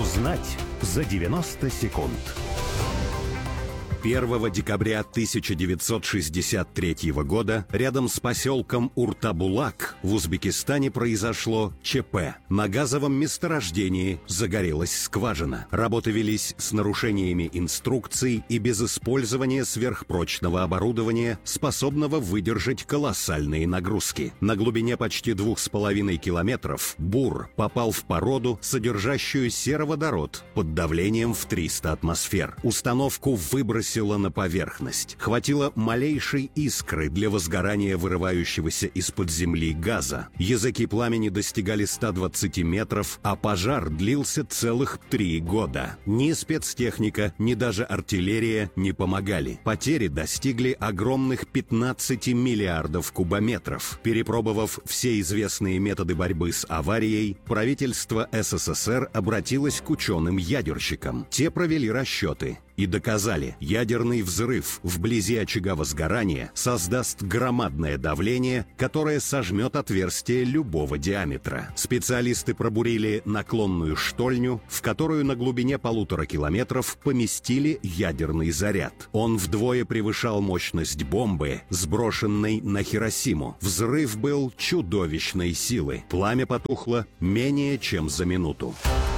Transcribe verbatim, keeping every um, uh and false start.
Узнать за девяносто секунд. первого декабря тысяча девятьсот шестьдесят третьего года рядом с поселком Уртабулак в Узбекистане произошло ЧП. На газовом месторождении загорелась скважина. Работы велись с нарушениями инструкций и без использования сверхпрочного оборудования, способного выдержать колоссальные нагрузки. На глубине почти двух с половиной километров бур попал в породу, содержащую сероводород под давлением в триста атмосфер. Установку выбросили на поверхность. Хватило малейшей искры для возгорания вырывающегося из-под земли газа. Языки пламени достигали ста двадцати метров, а пожар длился целых три года. Ни спецтехника, ни даже артиллерия не помогали. Потери достигли огромных пятнадцати миллиардов кубометров. Перепробовав все известные методы борьбы с аварией, правительство СССР обратилось к ученым-ядерщикам. Те провели расчеты и доказали, ядерный взрыв вблизи очага возгорания создаст громадное давление, которое сожмет отверстие любого диаметра. Специалисты пробурили наклонную штольню, в которую на глубине полутора километров поместили ядерный заряд. Он вдвое превышал мощность бомбы, сброшенной на Хиросиму. Взрыв был чудовищной силы. Пламя потухло менее чем за минуту.